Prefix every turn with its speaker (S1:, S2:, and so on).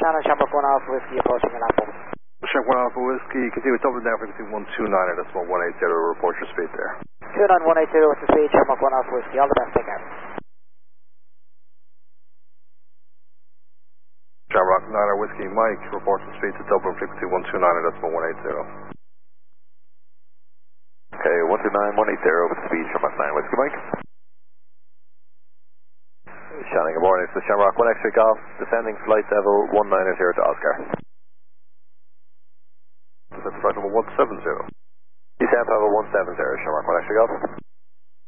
S1: Shannon, Shamrock 1 Alpha Whiskey approaching an apple.
S2: Shamrock 1 Alpha Whiskey, continue with Dublin down frequency 129 at decimal 180, report your speed there.
S1: 29180 with the speed, Shamrock 1 Alpha Whiskey, all the best, take care.
S2: Shamrock 9 Whiskey Mike, report the speed to Dublin frequency 129 at decimal 180.
S3: Okay, 129, 180 with the speed, Shamrock 9 Whiskey Mike. Shannon, good morning, it's the Shamrock 1 X-ray Golf, descending flight level 190 to Oscar.
S2: Is that flight level 170?
S3: Descent level 170, Shamrock 1 X-ray Golf.